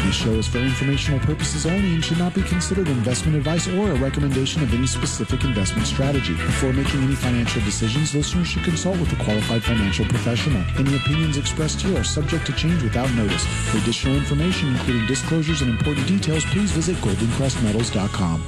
This show is for informational purposes only and should not be considered investment advice or a recommendation of any specific investment strategy. Before making any financial decisions, listeners should consult with a qualified financial professional. Any opinions expressed here are subject to change without notice. For additional information, including disclosures and important details, please visit goldencrestmetals.com.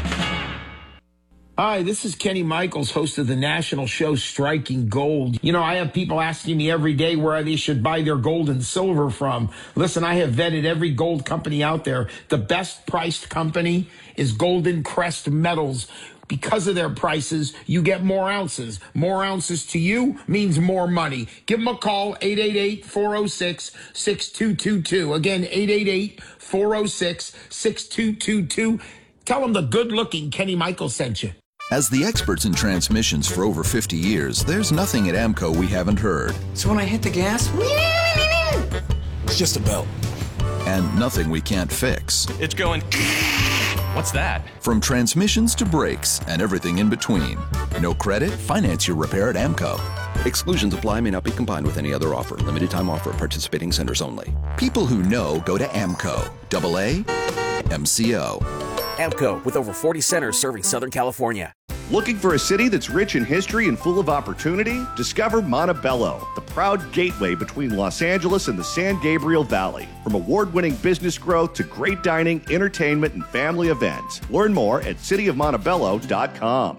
Hi, this is Kenny Michaels, host of the national show Striking Gold. You know, I have people asking me every day where they should buy their gold and silver from. Listen, I have vetted every gold company out there. The best priced company is Golden Crest Metals. Because of their prices, you get more ounces. More ounces to you means more money. Give them a call, 888-406-6222. Again, 888-406-6222. Tell them the good-looking Kenny Michaels sent you. As the experts in transmissions for over 50 years, there's nothing at AMCO we haven't heard. So when I hit the gas, it's just a belt. And nothing we can't fix. It's going... What's that? From transmissions to brakes and everything in between. No credit? Finance your repair at AMCO. Exclusions apply, may not be combined with any other offer. Limited time offer. Participating centers only. People who know go to AMCO. AA MCO. AMCO, with over 40 centers serving Southern California. Looking for a city that's rich in history and full of opportunity? Discover Montebello, the proud gateway between Los Angeles and the San Gabriel Valley. From award-winning business growth to great dining, entertainment, and family events. Learn more at cityofmontebello.com.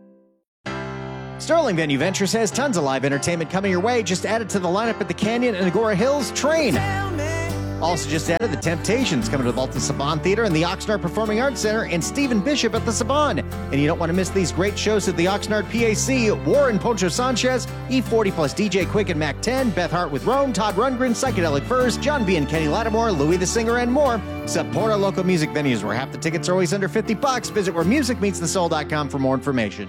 Sterling Venue Ventures has tons of live entertainment coming your way. Just add it to the lineup at the Canyon and Agora Hills Train. Also just added the Temptations coming to the Baltimore Saban Theater and the Oxnard Performing Arts Center, and Stephen Bishop at the Saban. And you don't want to miss these great shows at the Oxnard PAC. Warren Poncho Sanchez, E40 plus DJ Quick and Mac 10, Beth Hart with Rome, Todd Rundgren, Psychedelic Furs, John B. and Kenny Lattimore, Louis the Singer, and more. Support our local music venues where half the tickets are always under $50. Visit wheremusicmeetsthesoul.com for more information.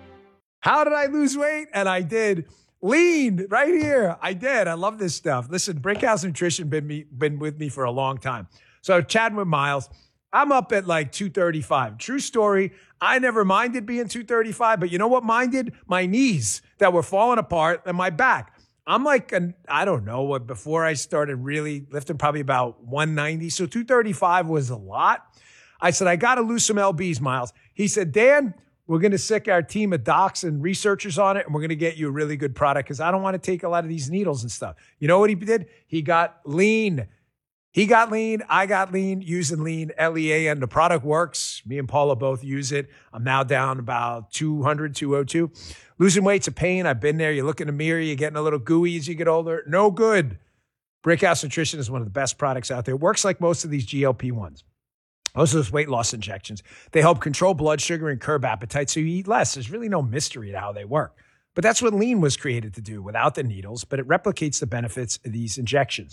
How did I lose weight? And I did. Lean right here. I did. I love this stuff. Listen, Brickhouse Nutrition been with me for a long time. So chatting with Miles, I'm up at like 235. True story. I never minded being 235, but you know what minded? My knees that were falling apart and my back. I'm like, I don't know what, before I started really lifting, probably about 190. So 235 was a lot. I said, I got to lose some LBs, Miles. He said, Dan, we're going to sick our team of docs and researchers on it, and we're going to get you a really good product because I don't want to take a lot of these needles and stuff. You know what he did? He got lean. He got lean. I got lean using lean, LEA, and the product works. Me and Paula both use it. I'm now down about 200, 202. Losing weight's a pain. I've been there. You look in the mirror, you're getting a little gooey as you get older. No good. Brickhouse Nutrition is one of the best products out there. It works like most of these GLP-1s. Most of those weight loss injections, they help control blood sugar and curb appetite so you eat less. There's really no mystery to how they work. But that's what lean was created to do without the needles, but it replicates the benefits of these injections.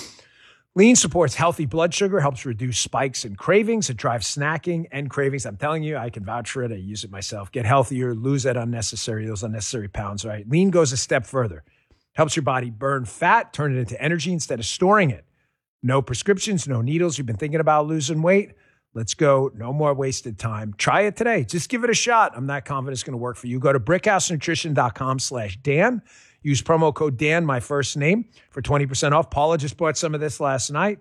Lean supports healthy blood sugar, helps reduce spikes and cravings. It drives snacking and cravings. I'm telling you, I can vouch for it. I use it myself. Get healthier, lose those unnecessary pounds, right? Lean goes a step further. Helps your body burn fat, turn it into energy instead of storing it. No prescriptions, no needles. You've been thinking about losing weight? Let's go. No more wasted time. Try it today. Just give it a shot. I'm not confident it's going to work for you. Go to brickhousenutrition.com/Dan. Use promo code Dan, my first name, for 20% off. Paula just bought some of this last night.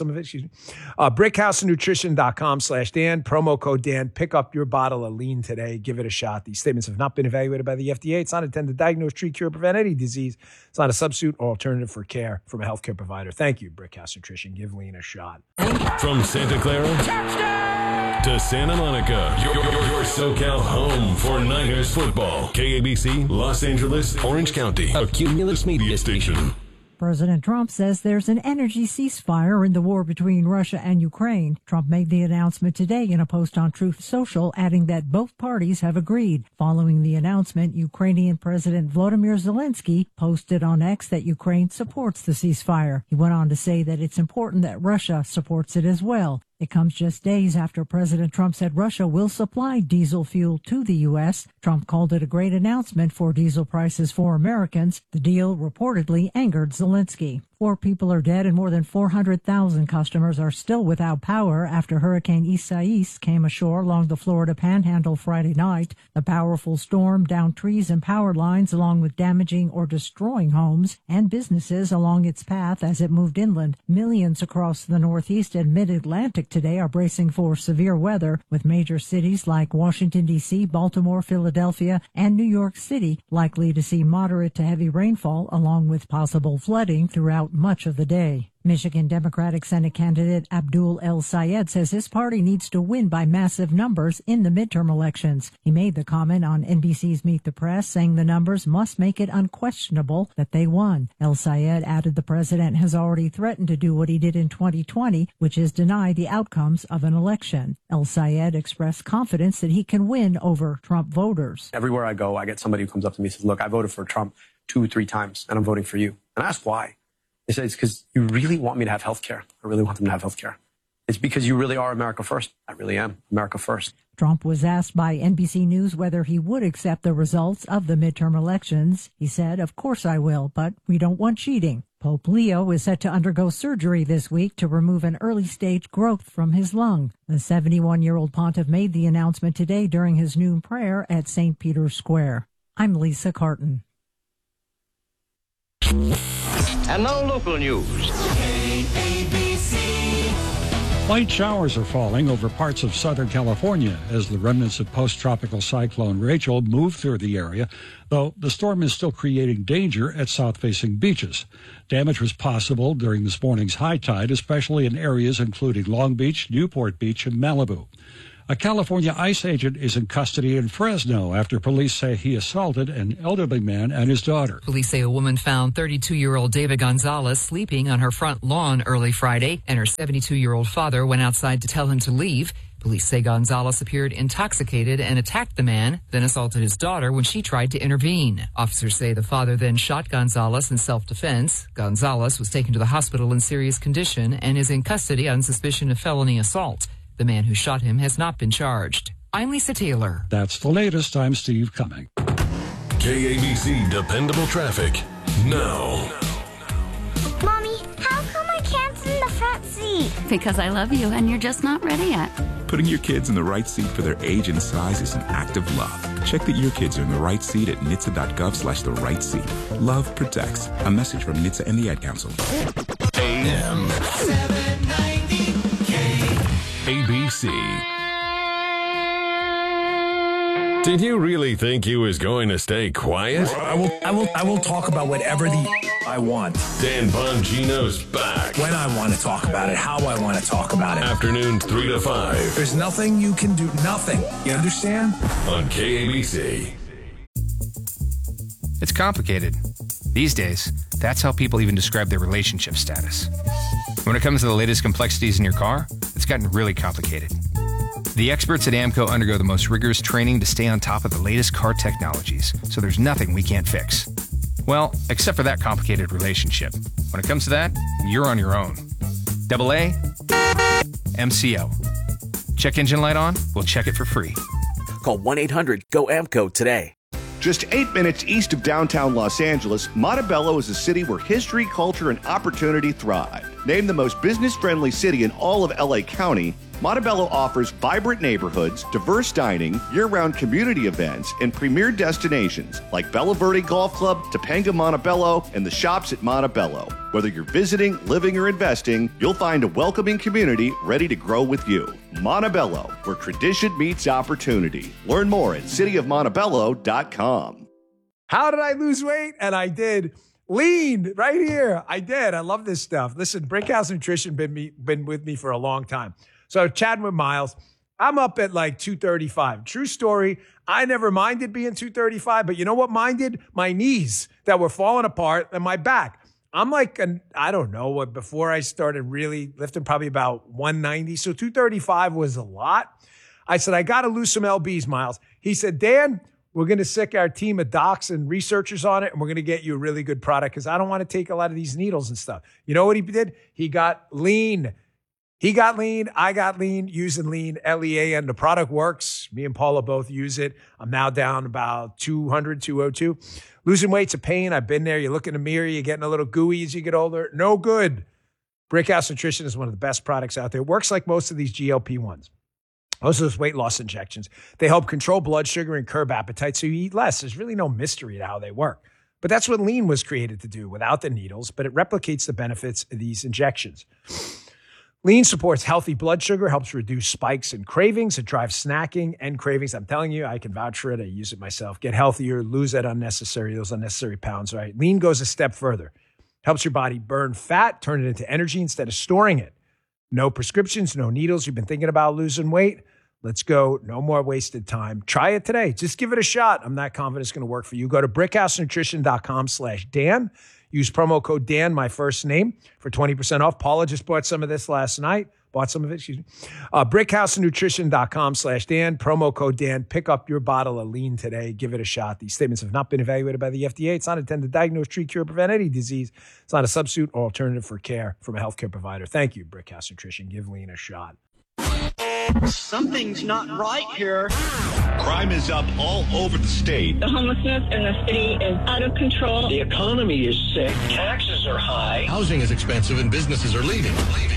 Brickhousenutrition.com/Dan. Promo code Dan. Pick up your bottle of lean today. Give it a shot. These statements have not been evaluated by the FDA. It's not intended to diagnose, treat, cure, prevent any disease. It's not a substitute or alternative for care from a healthcare provider. Thank you, Brickhouse Nutrition. Give lean a shot. From Santa Clara to Santa Monica, your SoCal home for Niners football. KABC, Los Angeles, Orange County, a Cumulus media station. President Trump says there's an energy ceasefire in the war between Russia and Ukraine. Trump made the announcement today in a post on Truth Social, adding that both parties have agreed. Following the announcement, Ukrainian President Volodymyr Zelensky posted on X that Ukraine supports the ceasefire. He went on to say that it's important that Russia supports it as well. It comes just days after President Trump said Russia will supply diesel fuel to the U.S. Trump called it a great announcement for diesel prices for Americans. The deal reportedly angered Zelensky. 4 people are dead and more than 400,000 customers are still without power after Hurricane Isaias came ashore along the Florida Panhandle Friday night. The powerful storm downed trees and power lines along with damaging or destroying homes and businesses along its path as it moved inland. Millions across the Northeast and Mid-Atlantic today are bracing for severe weather, with major cities like Washington, D.C., Baltimore, Philadelphia, and New York City likely to see moderate to heavy rainfall along with possible flooding throughout much of the day. Michigan Democratic Senate candidate Abdul El Sayed says his party needs to win by massive numbers in the midterm elections. He made the comment on NBC's Meet the Press, saying the numbers must make it unquestionable that they won. El Sayed added the president has already threatened to do what he did in 2020, which is deny the outcomes of an election. El Sayed expressed confidence that he can win over Trump voters. Everywhere I go, I get somebody who comes up to me and says, look, I voted for Trump 2 or 3 times, and I'm voting for you. And I ask why. They say, it's because you really want me to have health care. I really want them to have health care. It's because you really are America first. I really am America first. Trump was asked by NBC News whether he would accept the results of the midterm elections. He said, of course I will, but we don't want cheating. Pope Leo is set to undergo surgery this week to remove an early-stage growth from his lung. The 71-year-old pontiff made the announcement today during his noon prayer at St. Peter's Square. I'm Lisa Carton. And now local news. Light showers are falling over parts of Southern California as the remnants of post-tropical cyclone Rachel move through the area, though the storm is still creating danger at south-facing beaches. Damage was possible during this morning's high tide, especially in areas including Long Beach, Newport Beach, and Malibu. A California ICE agent is in custody in Fresno after police say he assaulted an elderly man and his daughter. Police say a woman found 32-year-old David Gonzalez sleeping on her front lawn early Friday, and her 72-year-old father went outside to tell him to leave. Police say Gonzalez appeared intoxicated and attacked the man, then assaulted his daughter when she tried to intervene. Officers say the father then shot Gonzalez in self-defense. Gonzalez was taken to the hospital in serious condition and is in custody on suspicion of felony assault. The man who shot him has not been charged. I'm Lisa Taylor. That's the latest. I'm Steve Cumming. KABC Dependable Traffic now. Mommy, how come I can't sit in the front seat? Because I love you and you're just not ready yet. Putting your kids in the right seat for their age and size is an act of love. Check that your kids are in the right seat at NHTSA.gov/the right seat. Love protects. A message from NHTSA and the Ad Council. AM 790 KABC. Did you really think you was going to stay quiet? I will talk about whatever I want. Dan Bongino's back. When I want to talk about it, how I want to talk about it. Afternoons 3 to 5. There's nothing you can do. Nothing. You understand? On KABC. It's complicated. These days, that's how people even describe their relationship status. When it comes to the latest complexities in your car, it's gotten really complicated. The experts at AAMCO undergo the most rigorous training to stay on top of the latest car technologies, so there's nothing we can't fix. Well, except for that complicated relationship. When it comes to that, you're on your own. AA, MCO. Check engine light on? We'll check it for free. Call 1-800-GO-AMCO today. Just 8 minutes east of downtown Los Angeles, Montebello is a city where history, culture, and opportunity thrive. Named the most business-friendly city in all of LA County, Montebello offers vibrant neighborhoods, diverse dining, year-round community events, and premier destinations like Bella Verde Golf Club, Topanga Montebello, and the shops at Montebello. Whether you're visiting, living, or investing, you'll find a welcoming community ready to grow with you. Montebello, where tradition meets opportunity. Learn more at cityofmontebello.com. How did I lose weight? And I did. Lean right here. I did. I love this stuff. Listen, Brickhouse Nutrition been with me for a long time. So chatting with Miles, I'm up at like 235. True story. I never minded being 235, but you know what minded? My knees that were falling apart and my back. I'm like, I don't know what, before I started really lifting, probably about 190. So 235 was a lot. I said, I got to lose some LBs, Miles. He said, Dan, we're going to sick our team of docs and researchers on it, and we're going to get you a really good product because I don't want to take a lot of these needles and stuff. You know what he did? He got lean. He got lean. I got lean using Lean, Lean. The product works. Me and Paula both use it. I'm now down about 200, 202. Losing weight's a pain. I've been there. You look in the mirror, you're getting a little gooey as you get older. No good. Brickhouse Nutrition is one of the best products out there. It works like most of these GLP-1s. Most of those weight loss injections. They help control blood sugar and curb appetite so you eat less. There's really no mystery to how they work. But that's what Lean was created to do without the needles, but it replicates the benefits of these injections. Lean supports healthy blood sugar, helps reduce spikes and cravings. It drives snacking and cravings. I'm telling you, I can vouch for it. I use it myself. Get healthier, lose those unnecessary pounds, right? Lean goes a step further. Helps your body burn fat, turn it into energy instead of storing it. No prescriptions, no needles. You've been thinking about losing weight? Let's go. No more wasted time. Try it today. Just give it a shot. I'm not confident it's going to work for you. Go to brickhousenutrition.com/Dan. Use promo code Dan, my first name, for 20% off. Paula just bought some of this last night. Brickhousenutrition.com/Dan. Promo code Dan. Pick up your bottle of Lean today. Give it a shot. These statements have not been evaluated by the FDA. It's not intended to diagnose, treat, cure, prevent any disease. It's not a substitute or alternative for care from a healthcare provider. Thank you, Brickhouse Nutrition. Give Lean a shot. Something's not right here. Crime is up all over the state. The homelessness in the city is out of control. The economy is sick. Taxes are high. Housing is expensive and businesses are leaving.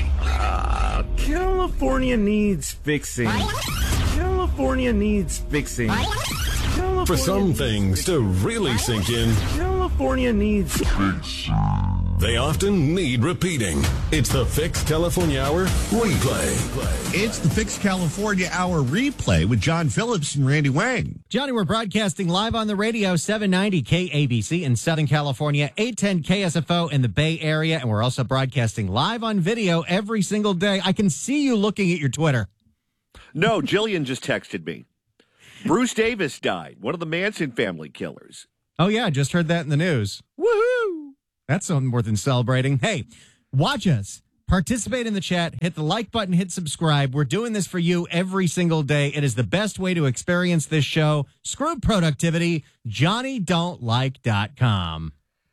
California needs fixing. California needs fixing. For some things to really sink in, California needs fixing. They often need repeating. It's the Fix California Hour replay. It's the Fix California Hour replay with John Phillips and Randy Wang. Johnny, we're broadcasting live on the radio, 790 KABC in Southern California, 810 KSFO in the Bay Area, and we're also broadcasting live on video every single day. I can see you looking at your Twitter. No, Jillian just texted me. Bruce Davis died, one of the Manson family killers. Oh, yeah, I just heard that in the news. Woohoo! That's something more than celebrating. Hey, watch us. Participate in the chat. Hit the like button. Hit subscribe. We're doing this for you every single day. It is the best way to experience this show. Screw productivity. JohnnyDon'tLike.com.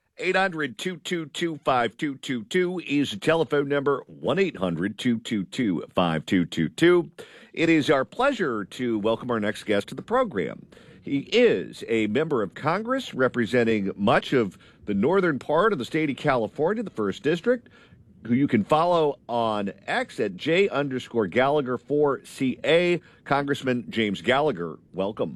800-222-5222 is the telephone number, 1-800-222-5222. It is our pleasure to welcome our next guest to the program. He is a member of Congress representing much of the northern part of the state of California, the 1st District, who you can follow on X at J_Gallagher4CA. Congressman James Gallagher, welcome.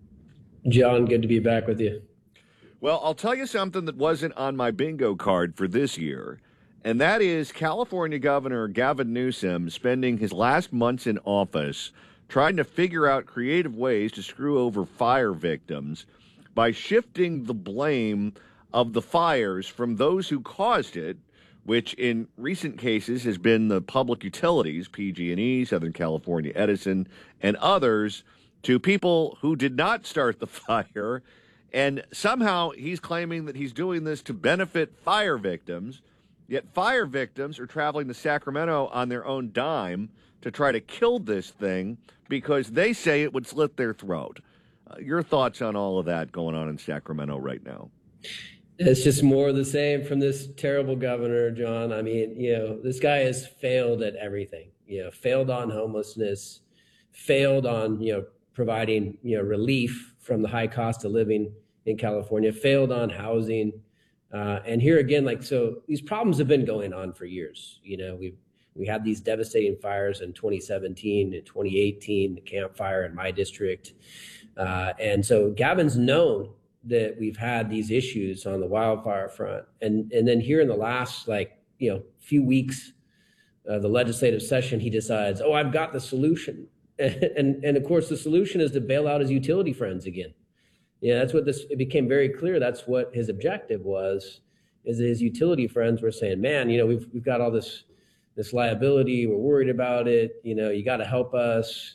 John, good to be back with you. Well, I'll tell you something that wasn't on my bingo card for this year, and that is California Governor Gavin Newsom spending his last months in office trying to figure out creative ways to screw over fire victims by shifting the blame of the fires from those who caused it, which in recent cases has been the public utilities, PG&E, Southern California Edison, and others, to people who did not start the fire. And somehow he's claiming that he's doing this to benefit fire victims, yet fire victims are traveling to Sacramento on their own dime to try to kill this thing because they say it would slit their throat. Your thoughts on all of that going on in Sacramento right now? It's just more of the same from this terrible governor, John. I mean, this guy has failed at everything. Failed on homelessness, failed on, providing, relief from the high cost of living in California, failed on housing. And here again, so these problems have been going on for years. We had these devastating fires in 2017 and 2018, the Camp Fire in my district. And so Gavin's known that we've had these issues on the wildfire front. And then here in the last, few weeks, the legislative session, he decides, I've got the solution. And of course, the solution is to bail out his utility friends again. That's what it became very clear. That's what his objective was, is that his utility friends were saying, man, we've got all this liability. We're worried about it. You got to help us.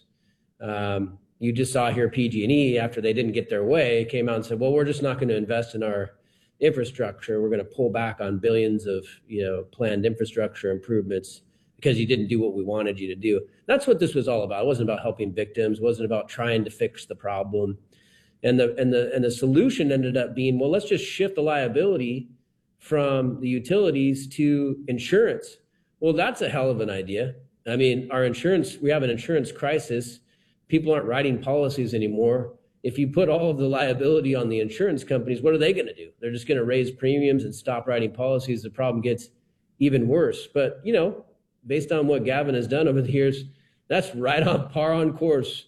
You just saw here PG&E, after they didn't get their way, came out and said, well, we're just not going to invest in our infrastructure. We're going to pull back on billions of, planned infrastructure improvements because you didn't do what we wanted you to do. That's what this was all about. It wasn't about helping victims. It wasn't about trying to fix the problem. And the solution ended up being, well, let's just shift the liability from the utilities to insurance. Well, that's a hell of an idea. I mean, we have an insurance crisis. People aren't writing policies anymore. If you put all of the liability on the insurance companies, what are they going to do? They're just going to raise premiums and stop writing policies. The problem gets even worse. But, based on what Gavin has done over the years, that's right on par on course,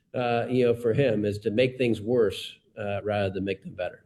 for him, is to make things worse rather than make them better.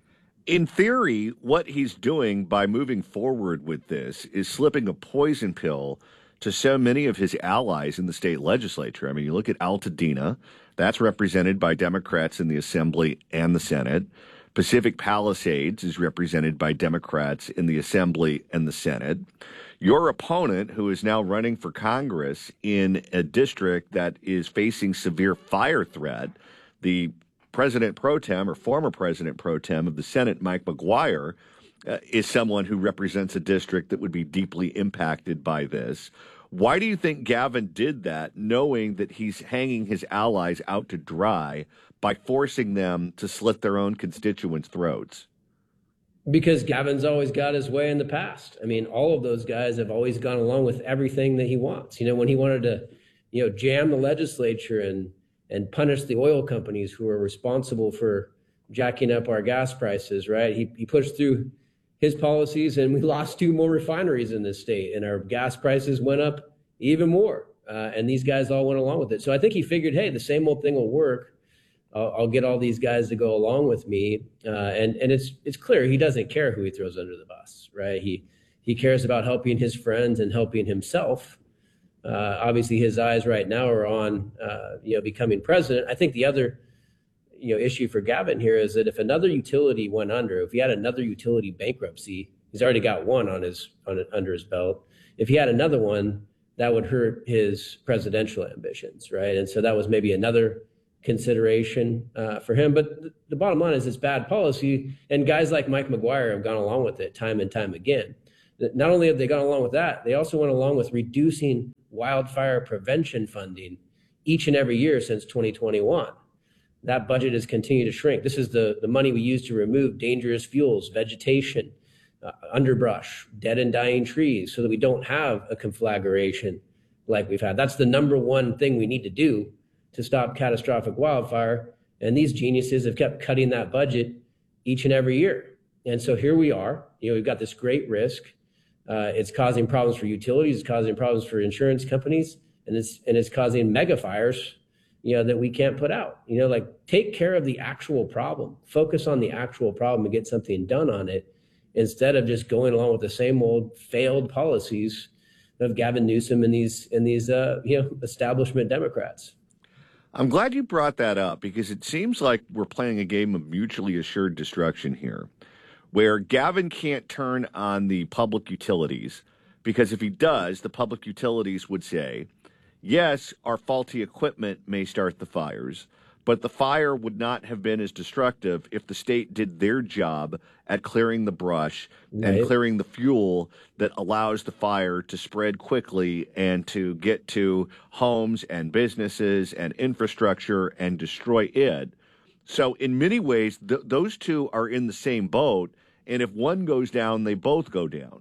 In theory, what he's doing by moving forward with this is slipping a poison pill to so many of his allies in the state legislature. I mean, you look at Altadena, that's represented by Democrats in the Assembly and the Senate. Pacific Palisades is represented by Democrats in the Assembly and the Senate. Your opponent, who is now running for Congress in a district that is facing severe fire threat, the President Pro Tem or former President Pro Tem of the Senate, Mike McGuire, is someone who represents a district that would be deeply impacted by this. Why do you think Gavin did that, knowing that he's hanging his allies out to dry by forcing them to slit their own constituents' throats? Because Gavin's always got his way in the past. I mean, all of those guys have always gone along with everything that he wants. When he wanted to, jam the legislature and punish the oil companies who are responsible for jacking up our gas prices, right? He pushed through his policies, and we lost 2 more refineries in this state, and our gas prices went up even more. And these guys all went along with it. So I think he figured, hey, the same old thing will work. I'll get all these guys to go along with me. And it's clear he doesn't care who he throws under the bus, right? He cares about helping his friends and helping himself. Obviously, his eyes right now are on, becoming president. I think the other issue for Gavin here is that if another utility went under, if he had another utility bankruptcy, he's already got one under his belt. If he had another one, that would hurt his presidential ambitions, right? And so that was maybe another consideration for him. But the bottom line is it's bad policy, and guys like Mike McGuire have gone along with it time and time again. Not only have they gone along with that, they also went along with reducing wildfire prevention funding each and every year since 2021. That budget has continued to shrink. This is the money we use to remove dangerous fuels, vegetation, underbrush, dead and dying trees, so that we don't have a conflagration like we've had. That's the number one thing we need to do to stop catastrophic wildfire. And these geniuses have kept cutting that budget each and every year. And so here we are. We've got this great risk. It's causing problems for utilities. It's causing problems for insurance companies, and it's causing mega fires that we can't put out. Take care of the actual problem, focus on the actual problem and get something done on it, instead of just going along with the same old failed policies of Gavin Newsom and these establishment Democrats. I'm glad you brought that up, because it seems like we're playing a game of mutually assured destruction here, where Gavin can't turn on the public utilities, because if he does, the public utilities would say, yes, our faulty equipment may start the fires, but the fire would not have been as destructive if the state did their job at clearing the brush and clearing the fuel that allows the fire to spread quickly and to get to homes and businesses and infrastructure and destroy it. So in many ways, those two are in the same boat, and if one goes down, they both go down.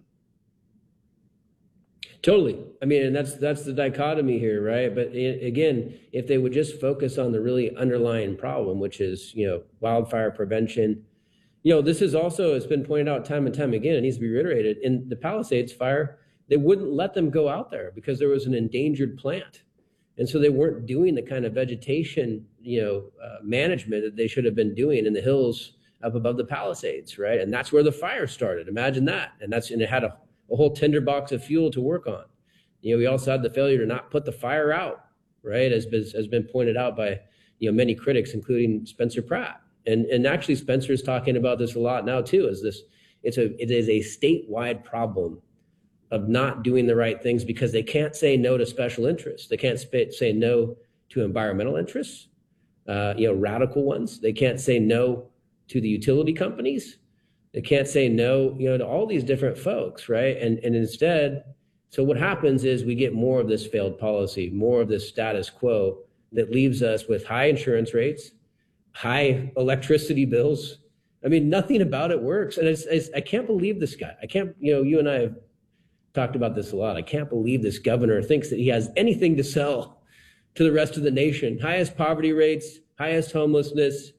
Totally. I mean, and that's the dichotomy here, right? But again, if they would just focus on the really underlying problem, which is, wildfire prevention, this is also, it's been pointed out time and time again, it needs to be reiterated. In the Palisades fire, they wouldn't let them go out there because there was an endangered plant. And so they weren't doing the kind of vegetation, management that they should have been doing in the hills up above the Palisades, right? And that's where the fire started. Imagine that. And it had a whole tinderbox of fuel to work on. We also had the failure to not put the fire out, right? As been pointed out by, many critics, including Spencer Pratt. And actually Spencer is talking about this a lot now too, it is a statewide problem of not doing the right things because they can't say no to special interests. They can't say no to environmental interests, radical ones. They can't say no to the utility companies. They can't say no, to all these different folks, right? And instead, so what happens is we get more of this failed policy, more of this status quo that leaves us with high insurance rates, high electricity bills. I mean, nothing about it works. And I can't believe this guy. I can't, you and I have talked about this a lot. I can't believe this governor thinks that he has anything to sell to the rest of the nation. Highest poverty rates, highest homelessness,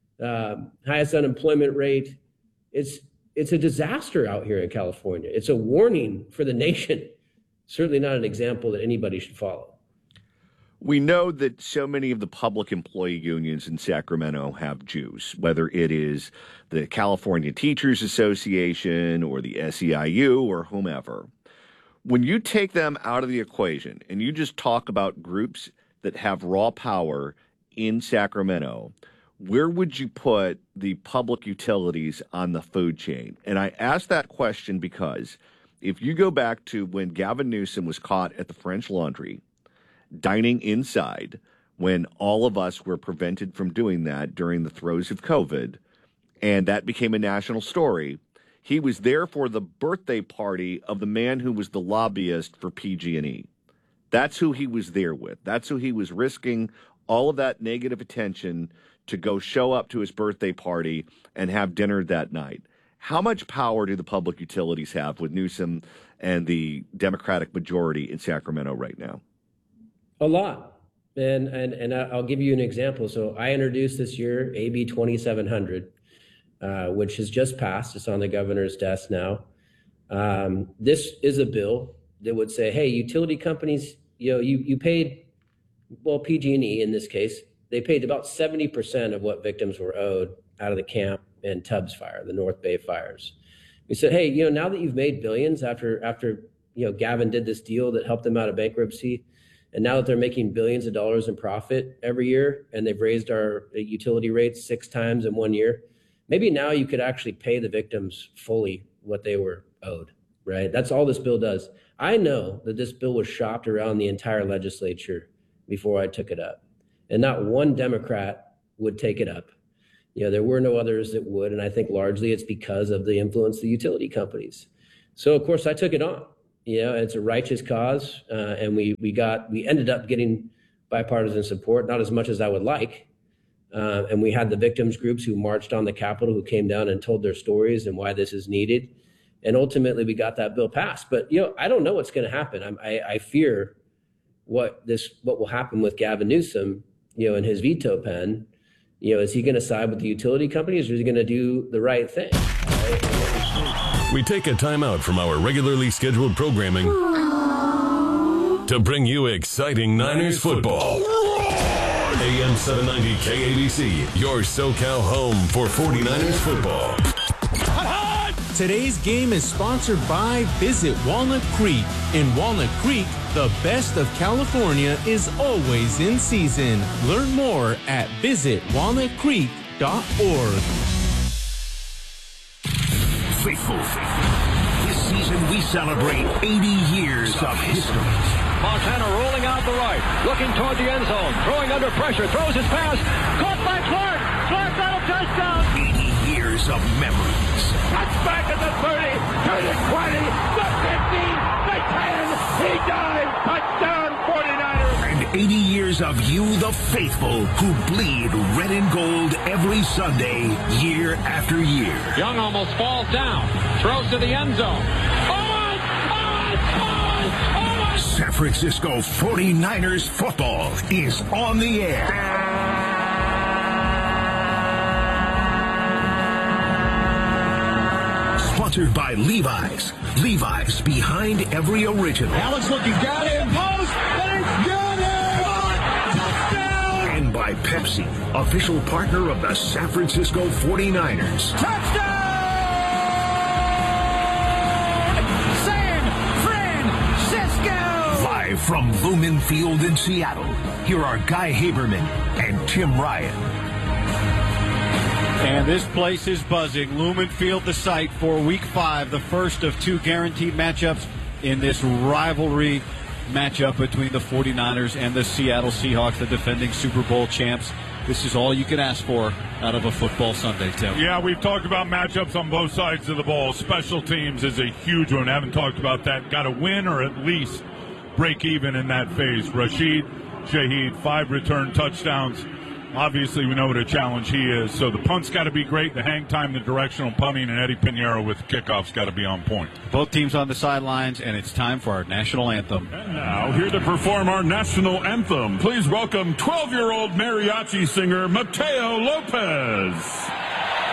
highest unemployment rate. It's a disaster out here in California. It's a warning for the nation. Certainly not an example that anybody should follow. We know that so many of the public employee unions in Sacramento have Jews, whether it is the California Teachers Association or the SEIU or whomever. When you take them out of the equation and you just talk about groups that have raw power in Sacramento, where would you put the public utilities on the food chain? And I ask that question because if you go back to when Gavin Newsom was caught at the French Laundry, dining inside, when all of us were prevented from doing that during the throes of COVID, and that became a national story, he was there for the birthday party of the man who was the lobbyist for PG&E. That's who he was there with. That's who he was risking all of that negative attention to go show up to his birthday party and have dinner that night. How much power do the public utilities have with Newsom and the Democratic majority in Sacramento right now? A lot. And I'll give you an example. So I introduced this year AB 2700, which has just passed. It's on the governor's desk now. This is a bill that would say, hey, utility companies, you paid, well, PG&E in this case, they paid about 70% of what victims were owed out of the Camp and Tubbs fire, the North Bay fires. We said, hey, now that you've made billions after Gavin did this deal that helped them out of bankruptcy, and now that they're making billions of dollars in profit every year, and they've raised our utility rates 6 times in 1 year, maybe now you could actually pay the victims fully what they were owed, right? That's all this bill does. I know that this bill was shopped around the entire legislature before I took it up, and not one Democrat would take it up. There were no others that would, and I think largely it's because of the influence of the utility companies. So, of course, I took it on. It's a righteous cause, and we ended up getting bipartisan support, not as much as I would like. And we had the victims groups who marched on the Capitol, who came down and told their stories and why this is needed. And ultimately, we got that bill passed. But I don't know what's going to happen. I fear what will happen with Gavin Newsom, and his veto pen. Is he going to side with the utility companies, or is he going to do the right thing? We take a time out from our regularly scheduled programming to bring you exciting Niners football. AM 790 KABC, your SoCal home for 49ers football. Today's game is sponsored by Visit Walnut Creek. In Walnut Creek, the best of California is always in season. Learn more at visitwalnutcreek.org. Faithful. This season we celebrate 80 years of history. Montana rolling out the right, looking toward the end zone, throwing under pressure, throws his pass, caught by Clark. Clark got a touchdown. 80 years of memories. That's back at the 30, to the 20, the 15, the 10. He dives. Touchdown, 49ers. And 80 years of you, the faithful, who bleed red and gold every Sunday, year after year. Young almost falls down, throws to the end zone. San Francisco 49ers football is on the air. Sponsored by Levi's. Levi's behind every original. Alex looking, got him, post, and got him! Touchdown! And by Pepsi, official partner of the San Francisco 49ers. Touchdown! Live from Lumen Field in Seattle, here are Guy Haberman and Tim Ryan. And this place is buzzing. Lumen Field, the site for Week 5, the first of 2 guaranteed matchups in this rivalry matchup between the 49ers and the Seattle Seahawks, the defending Super Bowl champs. This is all you can ask for out of a football Sunday, Tim. Yeah, we've talked about matchups on both sides of the ball. Special teams is a huge one. I haven't talked about that. Got to win or at least break even in that phase. Rashid Shaheed, 5 return touchdowns Obviously, we know what a challenge he is. So the punt's got to be great. The hang time, the directional punting, and Eddie Pinheiro with kickoff's got to be on point. Both teams on the sidelines, and it's time for our national anthem. And now, here to perform our national anthem, please welcome 12-year-old mariachi singer Mateo Lopez.